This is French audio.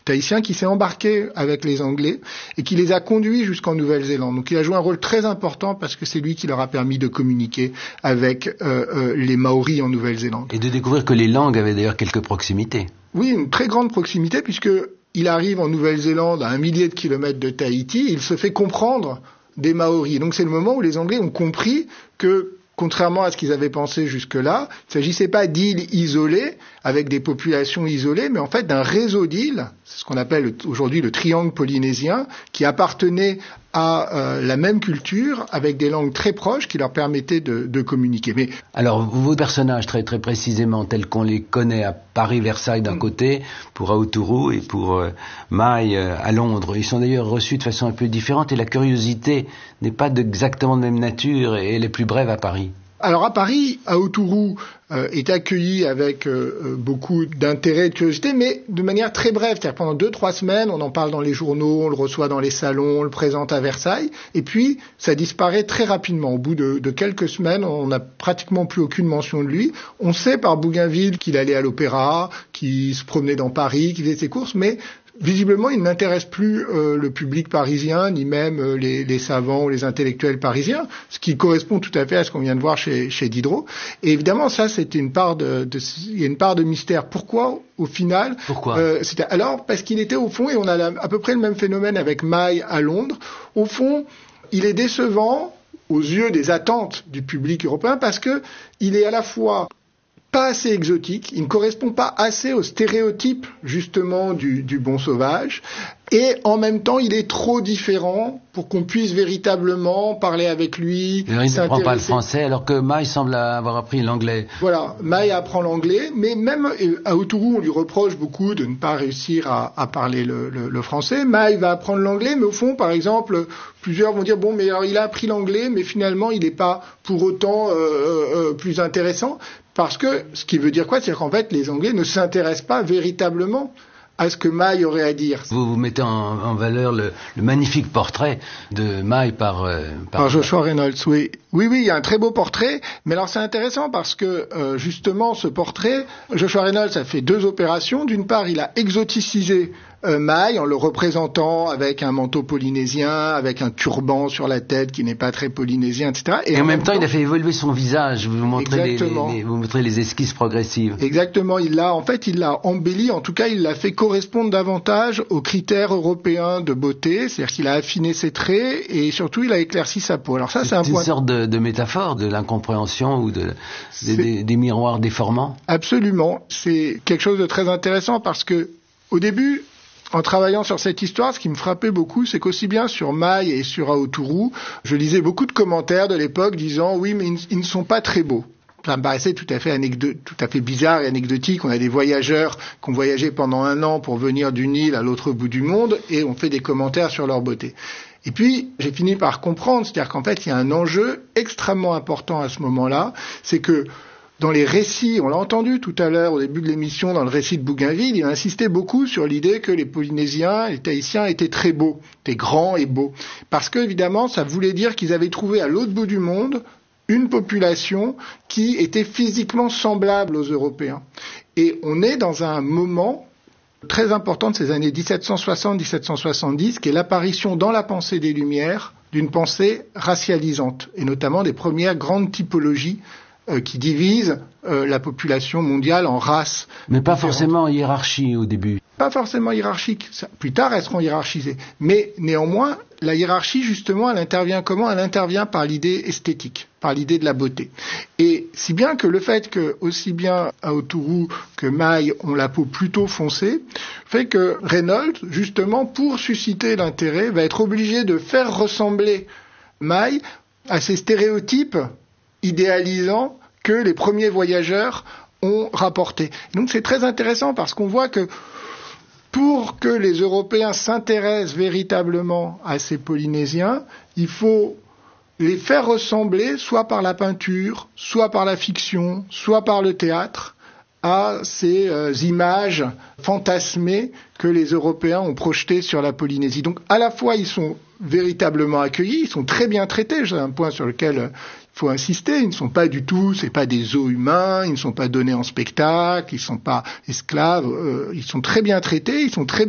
tahitien qui s'est embarqué avec les Anglais et qui les a conduits jusqu'en Nouvelle-Zélande. Donc il a joué un rôle très important parce que c'est lui qui leur a permis de communiquer avec les Maoris en Nouvelle-Zélande. Et de découvrir que les langues avaient d'ailleurs quelques proximités. Oui, une très grande proximité puisque il arrive en Nouvelle-Zélande à 1 millier de kilomètres de Tahiti, il se fait comprendre des Maoris. Et donc c'est le moment où les Anglais ont compris que, contrairement à ce qu'ils avaient pensé jusque-là, il ne s'agissait pas d'îles isolées, avec des populations isolées, mais en fait d'un réseau d'îles, c'est ce qu'on appelle aujourd'hui le triangle polynésien, qui appartenait à la même culture, avec des langues très proches qui leur permettaient de communiquer. Mais alors, vos personnages, très très précisément, tels qu'on les connaît à Paris, Versailles d'un côté, pour Aotearoa et pour Mai à Londres, ils sont d'ailleurs reçus de façon un peu différente et la curiosité n'est pas exactement de même nature et elle est plus brève à Paris. Alors à Paris, Aotearoa est accueilli avec beaucoup d'intérêt et de curiosité, mais de manière très brève. C'est-à-dire pendant 2-3 semaines, on en parle dans les journaux, on le reçoit dans les salons, on le présente à Versailles, et puis ça disparaît très rapidement. Au bout de quelques semaines, on n'a pratiquement plus aucune mention de lui. On sait par Bougainville qu'il allait à l'opéra, qu'il se promenait dans Paris, qu'il faisait ses courses, mais visiblement, il n'intéresse plus le public parisien, ni même les savants ou les intellectuels parisiens, ce qui correspond tout à fait à ce qu'on vient de voir chez Diderot. Et évidemment, ça, c'était il y a une part de mystère. Pourquoi, au final? Pourquoi alors, parce qu'il était au fond, et on a à peu près le même phénomène avec Mai à Londres, au fond, il est décevant aux yeux des attentes du public européen parce que il est à la fois pas assez exotique, il ne correspond pas assez aux stéréotypes justement du bon sauvage, et en même temps il est trop différent pour qu'on puisse véritablement parler avec lui. Il ne comprend pas le français alors que Mai semble avoir appris l'anglais. Voilà, Mai apprend l'anglais, mais même à Aotearoa on lui reproche beaucoup de ne pas réussir à parler le français. Mai va apprendre l'anglais, mais au fond par exemple plusieurs vont dire bon mais alors il a appris l'anglais mais finalement il n'est pas pour autant plus intéressant. Parce que, ce qui veut dire quoi? C'est qu'en fait, les Anglais ne s'intéressent pas véritablement à ce que Mai aurait à dire. Vous mettez en valeur le magnifique portrait de Mai par Joshua Reynolds, oui. Oui, il y a un très beau portrait, mais alors c'est intéressant parce que, justement, ce portrait, Joshua Reynolds a fait 2 opérations. D'une part, il a exoticisé Mai en le représentant avec un manteau polynésien, avec un turban sur la tête qui n'est pas très polynésien, etc. Et en même temps, il a fait évoluer son visage. Vous montrez vous montrez les esquisses progressives. Exactement. Il l'a embelli. En tout cas, il l'a fait correspondre davantage aux critères européens de beauté. C'est-à-dire qu'il a affiné ses traits et surtout, il a éclairci sa peau. Alors ça, c'est un point. Une sorte de métaphore de l'incompréhension ou des miroirs déformants. Absolument. C'est quelque chose de très intéressant parce que, au début, en travaillant sur cette histoire, ce qui me frappait beaucoup, c'est qu'aussi bien sur Mai et sur Aotearoa, je lisais beaucoup de commentaires de l'époque disant « oui, mais ils ne sont pas très beaux ». Ça me paraissait tout à fait bizarre et anecdotique. On a des voyageurs qui ont voyagé pendant 1 an pour venir d'une île à l'autre bout du monde et on fait des commentaires sur leur beauté. Et puis, j'ai fini par comprendre, c'est-à-dire qu'en fait, il y a un enjeu extrêmement important à ce moment-là, c'est que dans les récits, on l'a entendu tout à l'heure au début de l'émission, dans le récit de Bougainville, il insistait beaucoup sur l'idée que les Polynésiens, les Tahitiens étaient très beaux, étaient grands et beaux. Parce que, évidemment, ça voulait dire qu'ils avaient trouvé à l'autre bout du monde une population qui était physiquement semblable aux Européens. Et on est dans un moment très important de ces années 1760-1770, qui est l'apparition dans la pensée des Lumières d'une pensée racialisante, et notamment des premières grandes typologies qui divisent la population mondiale en races. Mais pas forcément en hiérarchie au début. Pas forcément hiérarchique. Plus tard, elles seront hiérarchisées. Mais néanmoins, la hiérarchie, justement, elle intervient comment? Elle intervient par l'idée esthétique, par l'idée de la beauté. Et si bien que le fait que, aussi bien Aotearoa que Mai ont la peau plutôt foncée, fait que Reynolds, justement, pour susciter l'intérêt, va être obligé de faire ressembler Mai à ces stéréotypes idéalisants que les premiers voyageurs ont rapportés. Donc c'est très intéressant parce qu'on voit que pour que les Européens s'intéressent véritablement à ces Polynésiens, il faut les faire ressembler soit par la peinture, soit par la fiction, soit par le théâtre, à ces images fantasmées que les Européens ont projetées sur la Polynésie. Donc à la fois ils sont véritablement accueillis, ils sont très bien traités, c'est un point sur lequel il faut insister, ils ne sont pas du tout, c'est pas des os humains, ils ne sont pas donnés en spectacle, ils ne sont pas esclaves, ils sont très bien traités, ils sont très